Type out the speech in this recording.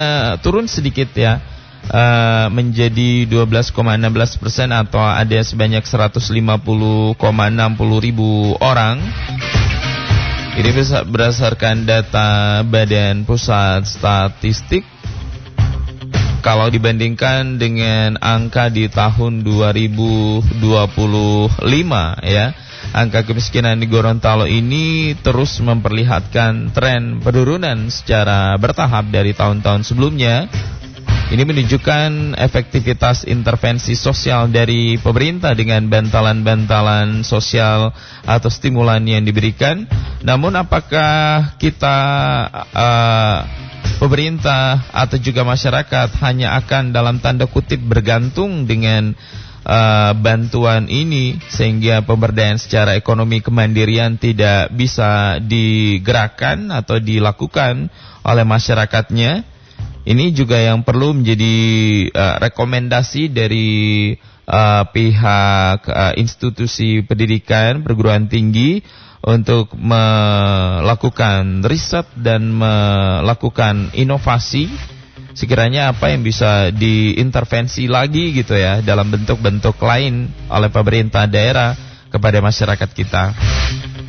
turun sedikit ya, menjadi 12,16% atau ada sebanyak 150,60 ribu orang. Ini berdasarkan data Badan Pusat Statistik. Kalau dibandingkan dengan angka di tahun 2025 ya, angka kemiskinan di Gorontalo ini terus memperlihatkan tren penurunan secara bertahap dari tahun-tahun sebelumnya. Ini menunjukkan efektivitas intervensi sosial dari pemerintah dengan bantalan-bantalan sosial atau stimulan yang diberikan. Namun apakah kita pemerintah atau juga masyarakat hanya akan dalam tanda kutip bergantung dengan bantuan ini sehingga pemberdayaan secara ekonomi kemandirian tidak bisa digerakkan atau dilakukan oleh masyarakatnya? Ini juga yang perlu menjadi rekomendasi dari pihak institusi pendidikan perguruan tinggi untuk melakukan riset dan melakukan inovasi. Sekiranya apa yang bisa diintervensi lagi gitu ya dalam bentuk-bentuk lain oleh pemerintah daerah kepada masyarakat kita.